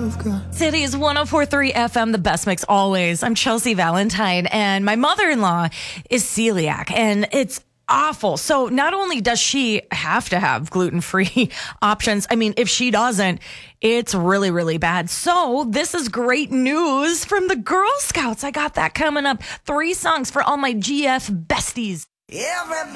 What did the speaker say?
I've got. City's 104.3 FM, the best mix always. I'm Chelsea Valentine, and my mother-in-law is celiac, and it's awful. So not only does she have to have gluten-free options, I mean, if she doesn't, it's really, really bad. So this is great news from the Girl Scouts. I got that coming up. 3 songs for all my GF besties. Everybody